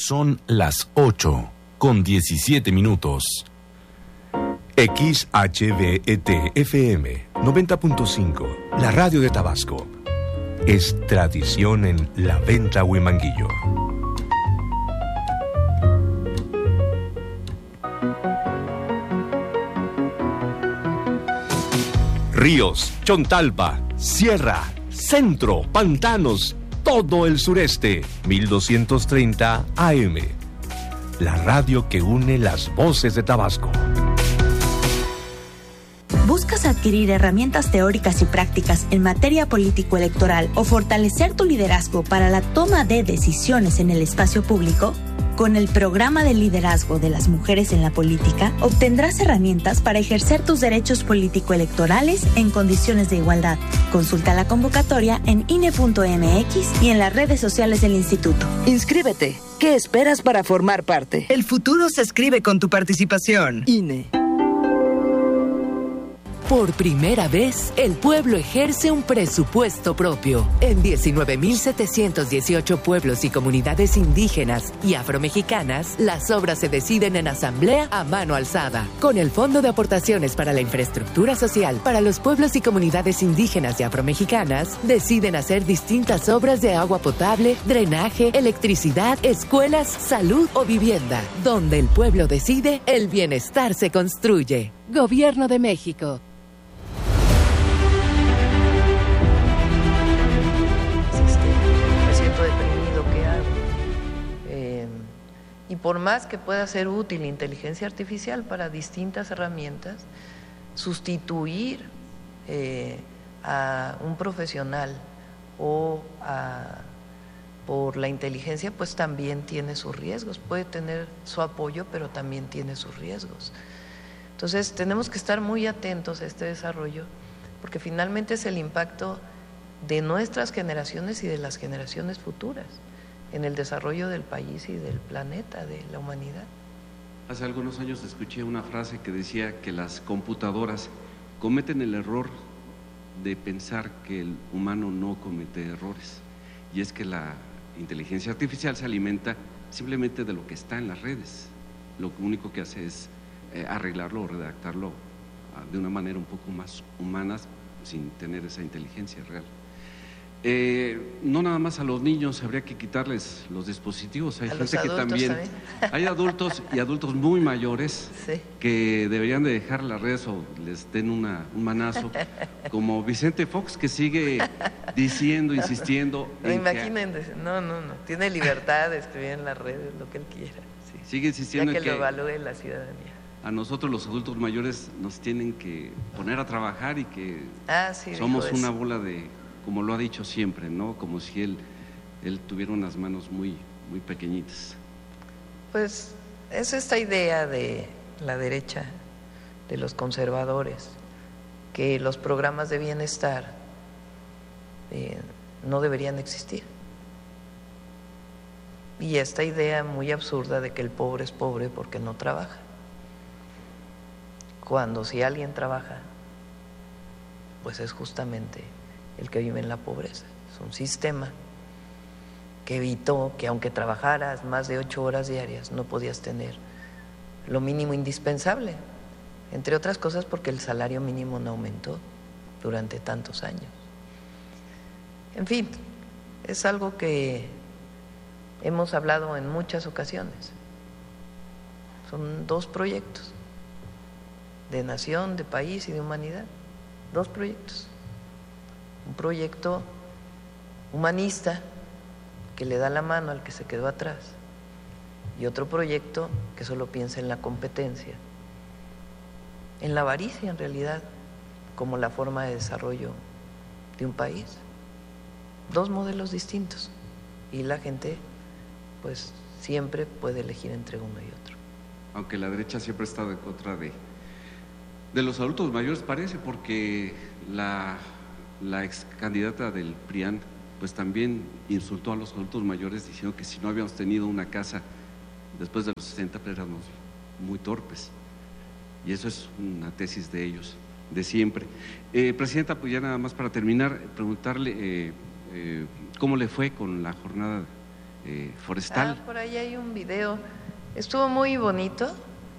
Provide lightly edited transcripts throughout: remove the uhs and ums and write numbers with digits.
Son las 8:17. XHVET-FM 90.5, la radio de Tabasco. Es tradición en La Venta Huimanguillo. Ríos, Chontalpa, Sierra, Centro, Pantanos, todo el sureste. 1230 AM. La radio que une las voces de Tabasco. ¿Buscas adquirir herramientas teóricas y prácticas en materia político-electoral o fortalecer tu liderazgo para la toma de decisiones en el espacio público? Con el programa de liderazgo de las mujeres en la política, obtendrás herramientas para ejercer tus derechos político-electorales en condiciones de igualdad. Consulta la convocatoria en INE.mx y en las redes sociales del instituto. Inscríbete. ¿Qué esperas para formar parte? El futuro se escribe con tu participación. INE. Por primera vez, el pueblo ejerce un presupuesto propio. En 19.718 pueblos y comunidades indígenas y afromexicanas, las obras se deciden en asamblea a mano alzada. Con el Fondo de Aportaciones para la Infraestructura Social para los pueblos y comunidades indígenas y afromexicanas, deciden hacer distintas obras de agua potable, drenaje, electricidad, escuelas, salud o vivienda. Donde el pueblo decide, el bienestar se construye. Gobierno de México. Y por más que pueda ser útil la inteligencia artificial para distintas herramientas, sustituir a un profesional por la inteligencia, pues también tiene sus riesgos. Puede tener su apoyo, pero también tiene sus riesgos. Entonces tenemos que estar muy atentos a este desarrollo, porque finalmente es el impacto de nuestras generaciones y de las generaciones futuras en el desarrollo del país y del planeta, de la humanidad. Hace algunos años escuché una frase que decía que las computadoras cometen el error de pensar que el humano no comete errores, y es que la inteligencia artificial se alimenta simplemente de lo que está en las redes. Lo único que hace es arreglarlo o redactarlo de una manera un poco más humana, sin tener esa inteligencia real. No nada más a los niños habría que quitarles los dispositivos, hay gente que también, hay adultos y adultos muy mayores que deberían de dejar las redes o les den un manazo, como Vicente Fox, que sigue diciendo, insistiendo. Imagínense, no, tiene libertad de escribir en las redes lo que él quiera. Sigue insistiendo ya en que lo evalúe la ciudadanía. A nosotros los adultos mayores nos tienen que poner a trabajar y que somos una bola de, como lo ha dicho siempre, ¿no? Como si él tuviera unas manos muy, muy pequeñitas. Pues es esta idea de la derecha, de los conservadores, que los programas de bienestar no deberían existir. Y esta idea muy absurda de que el pobre es pobre porque no trabaja. Cuando si alguien trabaja, pues es justamente el que vive en la pobreza. Es un sistema que evitó que aunque trabajaras más de 8 horas diarias, no podías tener lo mínimo indispensable, entre otras cosas porque el salario mínimo no aumentó durante tantos años. En fin, es algo que hemos hablado en muchas ocasiones. Son 2 proyectos de nación, de país y de humanidad. 2 proyectos. Un proyecto humanista que le da la mano al que se quedó atrás, y otro proyecto que solo piensa en la competencia, en la avaricia en realidad, como la forma de desarrollo de un país. 2 modelos distintos, y la gente pues siempre puede elegir entre uno y otro. Aunque la derecha siempre está en contra de los adultos mayores, parece, porque la ex candidata del PRIAN pues también insultó a los adultos mayores diciendo que si no habíamos tenido una casa después de los 60 pues éramos muy torpes, y eso es una tesis de ellos, de siempre. Presidenta, pues ya nada más para terminar, preguntarle cómo le fue con la jornada forestal. Por ahí hay un video, estuvo muy bonito.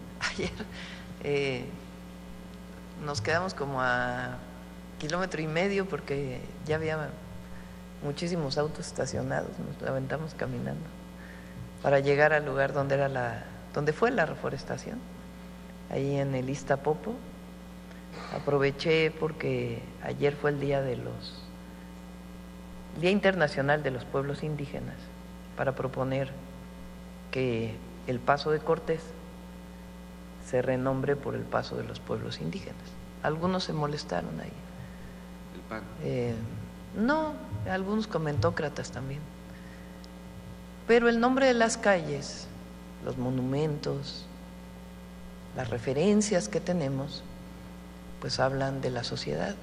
Ayer nos quedamos como a 1,5 kilómetros porque ya había muchísimos autos estacionados, nos aventamos caminando para llegar al lugar donde fue la reforestación, ahí en el Iztapopo. Aproveché porque ayer fue el Día Internacional de los Pueblos Indígenas, para proponer que el Paso de Cortés se renombre por el Paso de los Pueblos Indígenas. Algunos se molestaron ahí. ¿El PAN? No, algunos comentócratas también. Pero el nombre de las calles, los monumentos, las referencias que tenemos, pues hablan de la sociedad.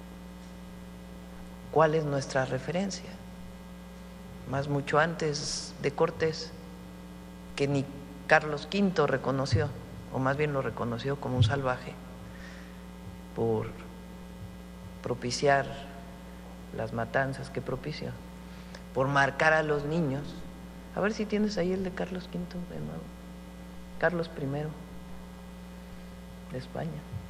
¿Cuál es nuestra referencia? Más mucho antes de Cortés, que ni Carlos V reconoció, o más bien lo reconoció como un salvaje, por propiciar las matanzas que propició, por marcar a los niños. A ver si tienes ahí el de Carlos V de nuevo. Carlos I de España.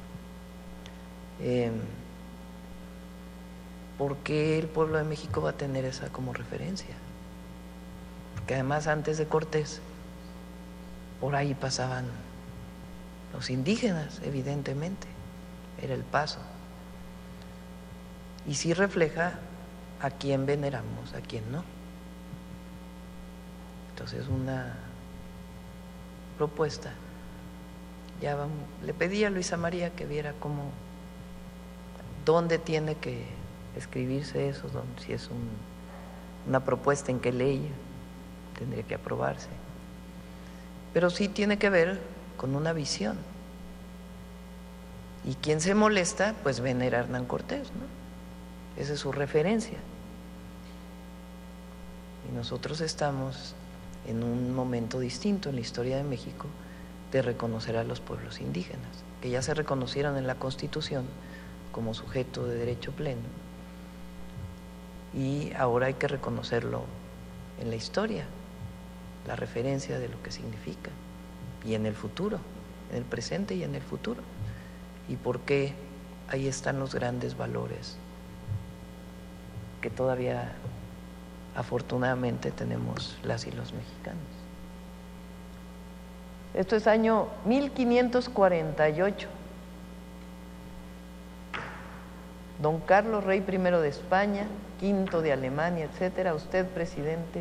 ¿Por qué el pueblo de México va a tener esa como referencia? Porque además antes de Cortés, por ahí pasaban los indígenas, evidentemente, era el paso. Y sí refleja a quién veneramos, a quién no. Entonces una propuesta, le pedí a Luisa María que viera dónde tiene que escribirse eso, si es una propuesta, en qué ley tendría que aprobarse. Pero sí tiene que ver con una visión. Y quien se molesta, pues venera a Hernán Cortés, ¿no? Esa es su referencia. Y nosotros estamos en un momento distinto en la historia de México de reconocer a los pueblos indígenas, que ya se reconocieron en la Constitución como sujeto de derecho pleno, y ahora hay que reconocerlo en la historia, la referencia de lo que significa, y en el futuro, en el presente y en el futuro, y por qué ahí están los grandes valores que todavía afortunadamente tenemos las y los mexicanos. Esto es año 1548. Don Carlos, rey I de España, V de Alemania, etcétera, usted, presidente,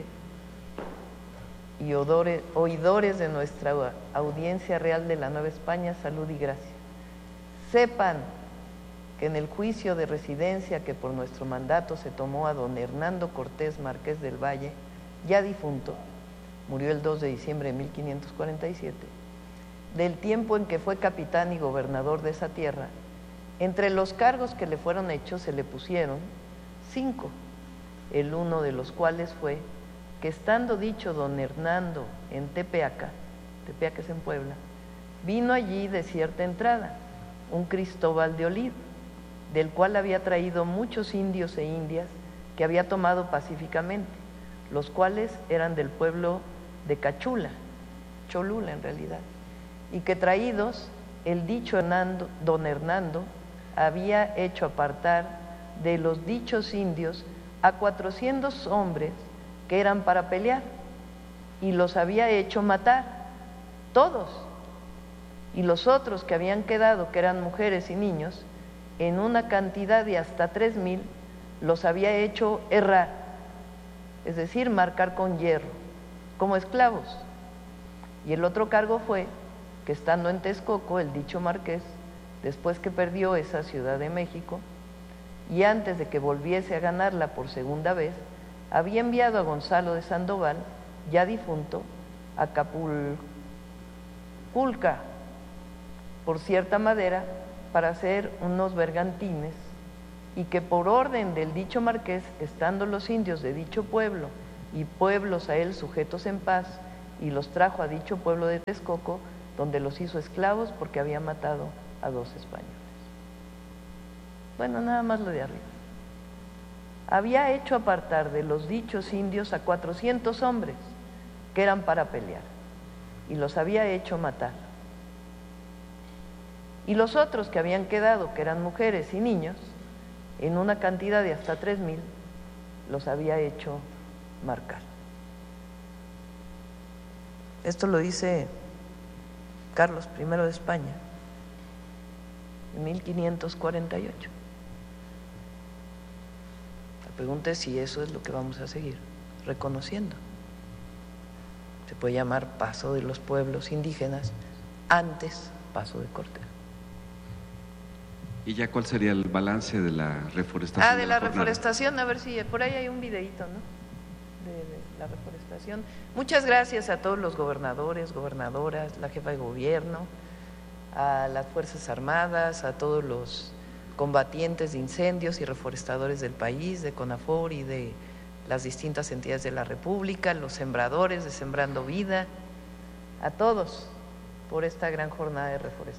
y oidores de nuestra audiencia real de la Nueva España, salud y gracia. Sepan que en el juicio de residencia que por nuestro mandato se tomó a don Hernando Cortés Marqués del Valle, ya difunto, murió el 2 de diciembre de 1547, del tiempo en que fue capitán y gobernador de esa tierra, entre los cargos que le fueron hechos se le pusieron 5, el uno de los cuales fue que estando dicho don Hernando en Tepeaca es en Puebla, vino allí de cierta entrada un Cristóbal de Olid, del cual había traído muchos indios e indias que había tomado pacíficamente, los cuales eran del pueblo de Cachula, Cholula en realidad, y que traídos el dicho don Hernando había hecho apartar de los dichos indios a 400 hombres que eran para pelear, y los había hecho matar, todos, y los otros que habían quedado, que eran mujeres y niños, en una cantidad de hasta 3,000, los había hecho herrar, es decir, marcar con hierro, como esclavos. Y el otro cargo fue que estando en Texcoco, el dicho marqués, después que perdió esa Ciudad de México, y antes de que volviese a ganarla por segunda vez, había enviado a Gonzalo de Sandoval, ya difunto, a Acapulca, por cierta madera, para hacer unos bergantines, y que por orden del dicho marqués, estando los indios de dicho pueblo y pueblos a él sujetos en paz, y los trajo a dicho pueblo de Texcoco, donde los hizo esclavos porque había matado a 2 españoles. Bueno, nada más lo de arriba. había hecho apartar de los dichos indios a 400 hombres que eran para pelear y los había hecho matar. Y los otros que habían quedado, que eran mujeres y niños, en una cantidad de hasta 3,000, los había hecho marcar. Esto lo dice Carlos I de España en 1548. La pregunta es si eso es lo que vamos a seguir reconociendo. Se puede llamar paso de los pueblos indígenas, antes paso de Cortés. ¿Y ya cuál sería el balance de la reforestación? De la reforestación, a ver si por ahí hay un videíto, ¿no? De la reforestación. Muchas gracias a todos los gobernadores, gobernadoras, la jefa de gobierno, a las Fuerzas Armadas, a todos los combatientes de incendios y reforestadores del país, de CONAFOR y de las distintas entidades de la República, los sembradores de Sembrando Vida, a todos por esta gran jornada de reforestación.